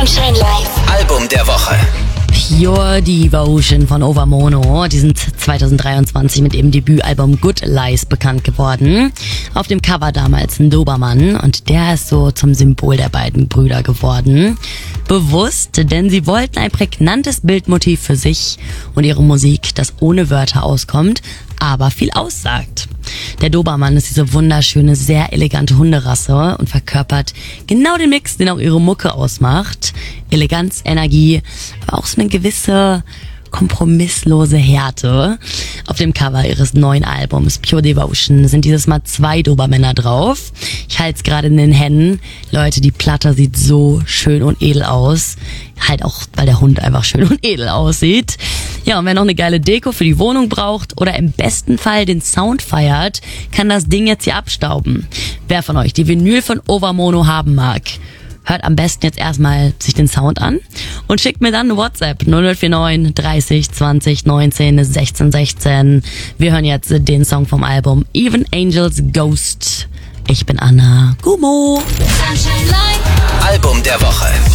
Sunshine Live. Album der Woche. Pure Devotion von Overmono. Die sind 2023 mit ihrem Debütalbum Good Lies bekannt geworden. Auf dem Cover damals ein Dobermann und der ist so zum Symbol der beiden Brüder geworden. Bewusst, denn sie wollten ein prägnantes Bildmotiv für sich und ihre Musik, das ohne Wörter auskommt, aber viel aussagt. Der Dobermann ist diese wunderschöne, sehr elegante Hunderasse und verkörpert genau den Mix, den auch ihre Mucke ausmacht. Eleganz, Energie, aber auch so eine gewisse kompromisslose Härte. Auf dem Cover ihres neuen Albums Pure Devotion sind dieses Mal 2 Dobermänner drauf. Ich halte es gerade in den Händen. Leute, die Platte sieht so schön und edel aus. Halt auch, weil der Hund einfach schön und edel aussieht. Ja, und wer noch eine geile Deko für die Wohnung braucht oder im besten Fall den Sound feiert, kann das Ding jetzt hier abstauben. Wer von euch die Vinyl von Overmono haben mag, hört am besten jetzt erstmal sich den Sound an und schickt mir dann eine WhatsApp 0049 30 20 19 16 16. Wir hören jetzt den Song vom Album Even Angels Ghost. Ich bin Anna Gumo. Sunshine Live. Album der Woche.